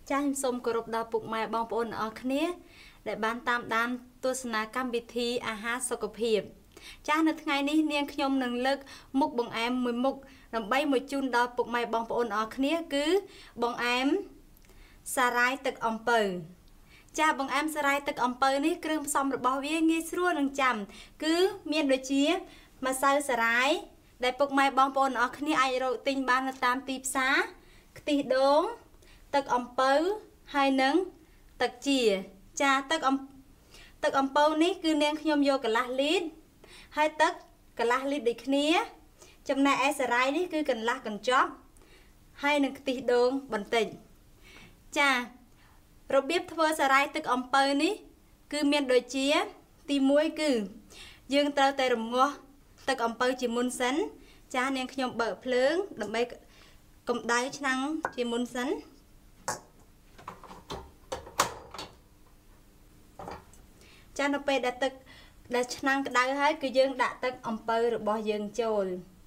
ចាខ្ញុំសូមគោរពដល់ពុកម៉ែបងប្អូនអរគ្នាដែលបានតាមដានទស្សនាកម្មវិធីអាហារសុខភាពចាស់នៅថ្ងៃនេះនាងខ្ញុំនឹងលើកមុខបង្អែមមួយមុខដើម្បីមកជូនដល់ពុកម៉ែបងប្អូនអរគ្នាគឺបង្អែមសារាយទឹកអំពៅចាស់បង្អែមសារាយទឹកអំពៅនេះគ្រឿងផ្សំរបស់វាងាយស្រួលនឹងចាំគឺមានដូចជាម្សៅសារាយដែលពុកម៉ែបងប្អូនអរគ្នាអាចរកទិញបាននៅតាមទីផ្សារខ្ទិះដូងទឹកអំពៅហើយនឹងទឹកជាចាទឹកអំពៅនេះគឺនាងខ្ញុំយកកន្លះលីត្រហើយទឹកកន្លះលីត្រដូចគ្នាចំណែកឯសារាយនេះគឺកន្លះកញ្ចប់ហើយនឹងខ្ទិះដូងបន្តិចចារបៀបធ្វើសារាយទឹកអំពៅនេះគឺមានដូចជាទី1គឺយើងត្រូវតែរំងាស់ទឹកអំពៅជាមុនសិនចានាងខ្ញុំបើកភ្លើងដើម្បីកម្ដៅឆ្នាំងជាមុនសិនចានៅពេលដែលឆ្នាំងក្ដៅហើយគឺយើងដាក់ទឹកអំពៅរបស់យើងចូល